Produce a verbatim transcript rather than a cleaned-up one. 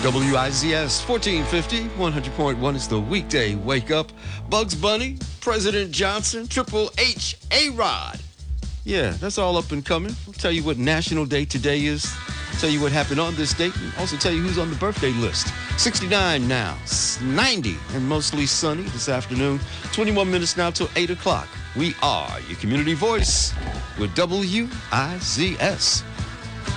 W I Z S fourteen fifty, one hundred point one is the weekday wake up. Bugs Bunny, President Johnson, Triple H, A-Rod. Yeah, that's all up and coming. I'll tell you what National Day today is. I'll tell you what happened on this date, and also tell you who's on the birthday list. sixty-nine now, ninety, and mostly sunny this afternoon. twenty-one minutes now till eight o'clock. We are your community voice with W I Z S.